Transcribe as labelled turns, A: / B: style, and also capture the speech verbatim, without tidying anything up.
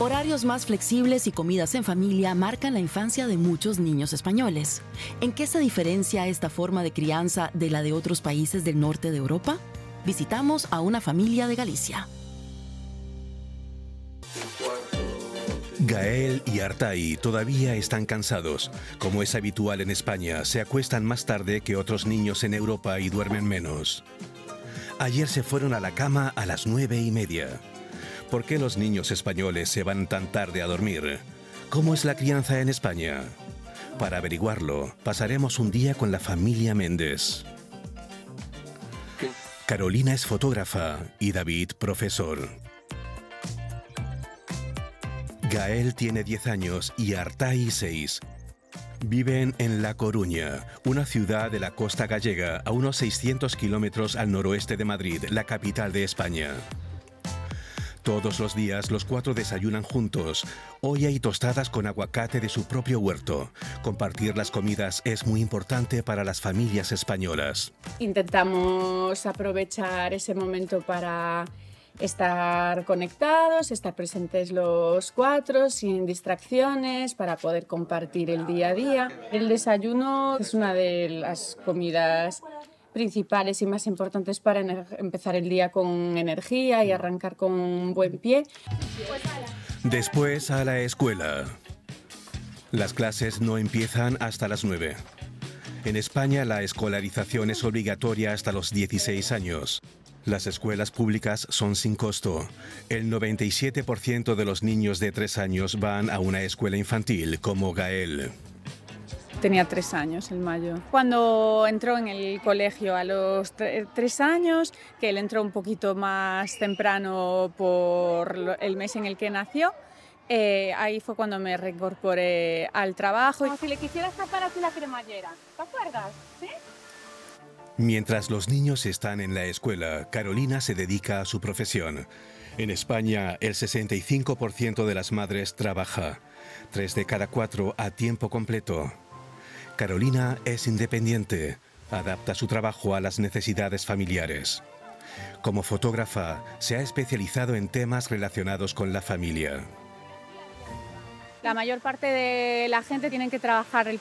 A: Horarios más flexibles y comidas en familia marcan la infancia de muchos niños españoles. ¿En qué se diferencia esta forma de crianza de la de otros países del norte de Europa? Visitamos a una familia de Galicia.
B: Gael y Artay todavía están cansados. Como es habitual en España, se acuestan más tarde que otros niños en Europa y duermen menos. Ayer se fueron a la cama a las nueve y media. ¿Por qué los niños españoles se van tan tarde a dormir? ¿Cómo es la crianza en España? Para averiguarlo, pasaremos un día con la familia Méndez. Carolina es fotógrafa y David profesor. Gael tiene diez años y Artay seis. Viven en La Coruña, una ciudad de la costa gallega a unos seiscientos kilómetros al noroeste de Madrid, la capital de España. Todos los días los cuatro desayunan juntos, olla y tostadas con aguacate de su propio huerto. Compartir las comidas es muy importante para las familias españolas.
C: Intentamos aprovechar ese momento para estar conectados, estar presentes los cuatro, sin distracciones, para poder compartir el día a día. El desayuno es una de las comidas principales y más importantes para empezar el día con energía y arrancar con un buen pie.
B: Después a la escuela. Las clases no empiezan hasta las nueve. En España la escolarización es obligatoria hasta los dieciséis años. Las escuelas públicas son sin costo. El noventa y siete por ciento de los niños de tres años van a una escuela infantil, como Gael.
C: Tenía tres años en mayo. Cuando entró en el colegio a los tres años, que él entró un poquito más temprano por el mes en el que nació, eh, ahí fue cuando me reincorporé al trabajo.
D: Como si le quisieras tapar así la cremallera, ¿te acuerdas? ¿Sí?
B: Mientras los niños están en la escuela, Carolina se dedica a su profesión. En España, el sesenta y cinco por ciento de las madres trabaja, tres de cada cuatro a tiempo completo. Carolina es independiente, adapta su trabajo a las necesidades familiares. Como fotógrafa, se ha especializado en temas relacionados con la familia.
C: La mayor parte de la gente tiene que trabajar el